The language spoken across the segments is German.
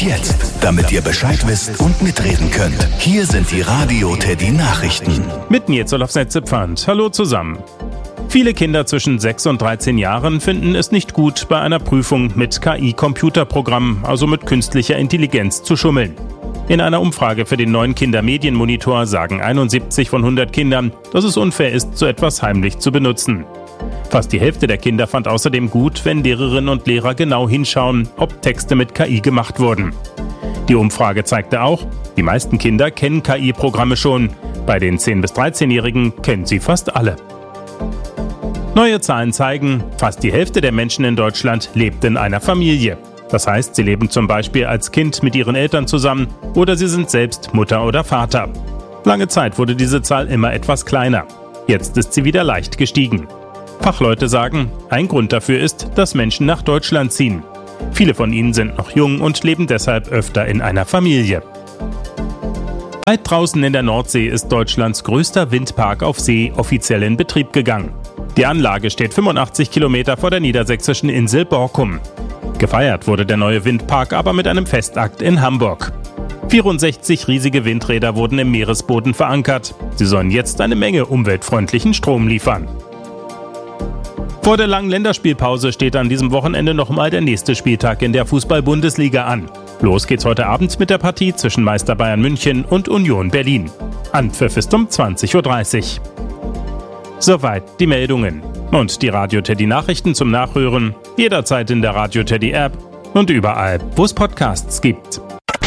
jetzt, damit ihr Bescheid wisst und mitreden könnt. Hier sind die Radio Teddy Nachrichten. Mit Nils Olofsnetze-Pfand. Hallo zusammen. Viele Kinder zwischen 6 und 13 Jahren finden es nicht gut, bei einer Prüfung mit KI-Computerprogrammen, also mit künstlicher Intelligenz, zu schummeln. In einer Umfrage für den neuen Kindermedienmonitor sagen 71 von 100 Kindern, dass es unfair ist, so etwas heimlich zu benutzen. Fast die Hälfte der Kinder fand außerdem gut, wenn Lehrerinnen und Lehrer genau hinschauen, ob Texte mit KI gemacht wurden. Die Umfrage zeigte auch, die meisten Kinder kennen KI-Programme schon. Bei den 10- bis 13-Jährigen kennen sie fast alle. Neue Zahlen zeigen, fast die Hälfte der Menschen in Deutschland lebt in einer Familie. Das heißt, sie leben zum Beispiel als Kind mit ihren Eltern zusammen oder sie sind selbst Mutter oder Vater. Lange Zeit wurde diese Zahl immer etwas kleiner. Jetzt ist sie wieder leicht gestiegen. Fachleute sagen, ein Grund dafür ist, dass Menschen nach Deutschland ziehen. Viele von ihnen sind noch jung und leben deshalb öfter in einer Familie. Weit draußen in der Nordsee ist Deutschlands größter Windpark auf See offiziell in Betrieb gegangen. Die Anlage steht 85 Kilometer vor der niedersächsischen Insel Borkum. Gefeiert wurde der neue Windpark aber mit einem Festakt in Hamburg. 64 riesige Windräder wurden im Meeresboden verankert. Sie sollen jetzt eine Menge umweltfreundlichen Strom liefern. Vor der langen Länderspielpause steht an diesem Wochenende nochmal der nächste Spieltag in der Fußball-Bundesliga an. Los geht's heute Abend mit der Partie zwischen Meister Bayern München und Union Berlin. Anpfiff ist um 20.30 Uhr. Soweit die Meldungen. Und die Radio Teddy Nachrichten zum Nachhören jederzeit in der Radio Teddy App und überall, wo es Podcasts gibt.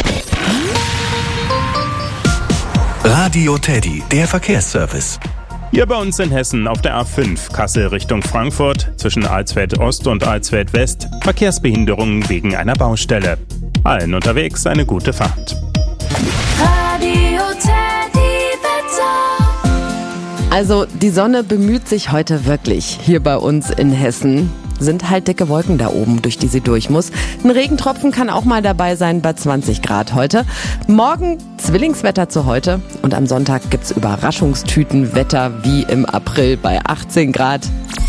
Radio Teddy, der Verkehrsservice. Hier bei uns in Hessen auf der A5 Kassel Richtung Frankfurt zwischen Alsfeld Ost und Alsfeld West Verkehrsbehinderungen wegen einer Baustelle. Allen unterwegs eine gute Fahrt. Radio Teddy Wetter. Also die Sonne bemüht sich heute wirklich hier bei uns in Hessen. Sind halt dicke Wolken da oben, durch die sie durch muss. Ein Regentropfen kann auch mal dabei sein bei 20 Grad heute. Morgen Zwillingswetter zu heute und am Sonntag gibt's Überraschungstütenwetter wie im April bei 18 Grad.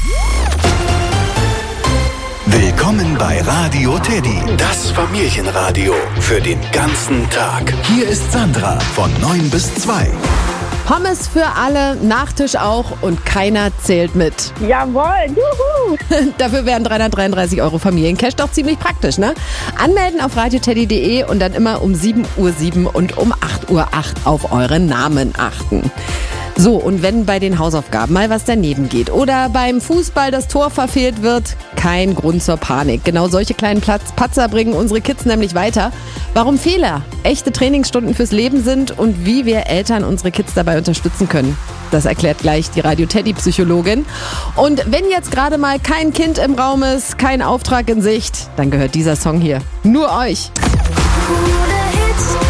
Willkommen bei Radio Teddy, das Familienradio für den ganzen Tag. Hier ist Sandra von 9 bis 2. Pommes für alle, Nachtisch auch und keiner zählt mit. Jawohl, juhu! Dafür wären 333 € Familiencash doch ziemlich praktisch, ne? Anmelden auf radioteddy.de und dann immer um 7:07 Uhr und um 8:08 Uhr auf eure Namen achten. So, und wenn bei den Hausaufgaben mal was daneben geht oder beim Fußball das Tor verfehlt wird, kein Grund zur Panik. Genau solche kleinen Patzer bringen unsere Kids nämlich weiter. Warum Fehler echte Trainingsstunden fürs Leben sind und wie wir Eltern unsere Kids dabei unterstützen können. Das erklärt gleich die Radio Teddy Psychologin. Und wenn jetzt gerade mal kein Kind im Raum ist, kein Auftrag in Sicht, dann gehört dieser Song hier nur euch. Coole Hits.